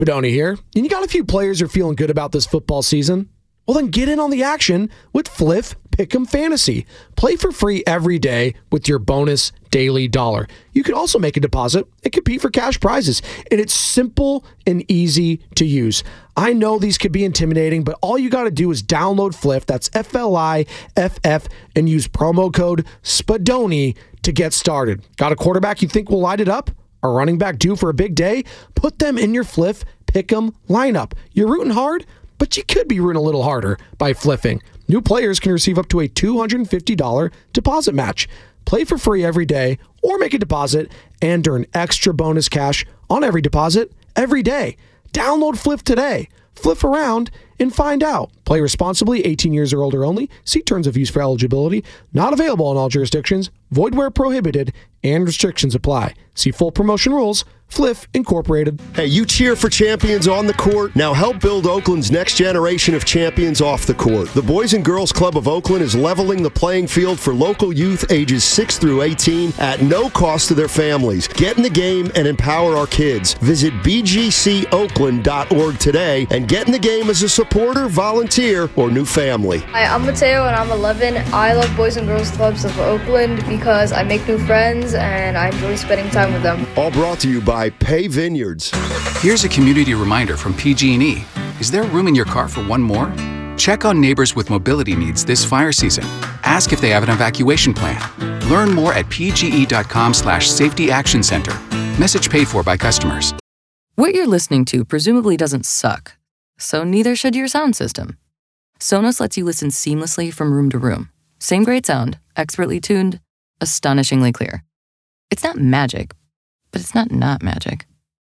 Spadoni here, and you got a few players you're feeling good about this football season? Well, then get in on the action with Fliff Pick'em Fantasy. Play for free every day with your bonus daily dollar. You can also make a deposit and compete for cash prizes, and it's simple and easy to use. I know these could be intimidating, but all you got to do is download Fliff, that's F-L-I-F-F, and use promo code SPADONI to get started. Got a quarterback you think will light it up? A running back due for a big day? Put them in your Fliff Pick'em lineup. You're rooting hard, but you could be rooting a little harder by fliffing. New players can receive up to a $250 deposit match. Play for free every day or make a deposit and earn extra bonus cash on every deposit every day. Download Fliff today. Fliff around and find out. Play responsibly, 18 years or older only. See terms of use for eligibility. Not available in all jurisdictions. Void where prohibited, and restrictions apply. See full promotion rules. Fliff Incorporated. Hey, you cheer for champions on the court? Now help build Oakland's next generation of champions off the court. The Boys and Girls Club of Oakland is leveling the playing field for local youth ages 6 through 18 at no cost to their families. Get in the game and empower our kids. Visit bgcoakland.org today and get in the game as a supporter, volunteer, or new family. Hi, I'm Mateo and I'm 11. I love Boys and Girls Clubs of Oakland because I make new friends and I enjoy spending time with them. All brought to you by Pay Vineyards. Here's a community reminder from PG&E. Is there room in your car for one more? Check on neighbors with mobility needs this fire season. Ask if they have an evacuation plan. Learn more at pge.com/safety action center. Message paid for by customers. What you're listening to presumably doesn't suck, so neither should your sound system. Sonos lets you listen seamlessly from room to room. Same great sound, expertly tuned, astonishingly clear. It's not magic, but it's not magic.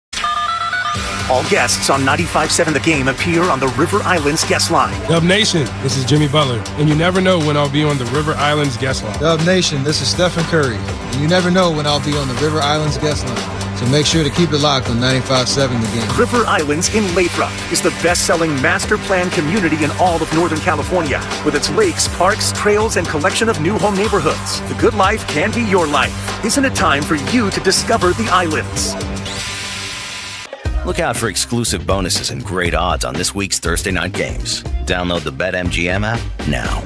All guests on 95.7 The Game appear on the River Islands guest line. Dub Nation, this is Jimmy Butler, and you never know when I'll be on the River Islands guest line. Dub Nation, this is Stephen Curry, and you never know when I'll be on the River Islands guest line. So make sure to keep it locked on 95.7 The Game. River Islands in Lathrop is the best-selling master plan community in all of Northern California. With its lakes, parks, trails, and collection of new home neighborhoods, the good life can be your life. Isn't it time for you to discover the islands? Look out for exclusive bonuses and great odds on this week's Thursday night games. Download the BetMGM app now.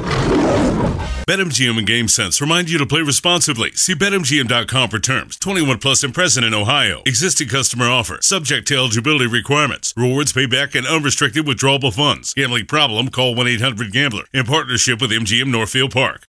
BetMGM and GameSense remind you to play responsibly. See BetMGM.com for terms. 21 plus and present in Ohio. Existing customer offer. Subject to eligibility requirements. Rewards payback and unrestricted withdrawable funds. Gambling problem? Call 1-800-GAMBLER. In partnership with MGM Northfield Park.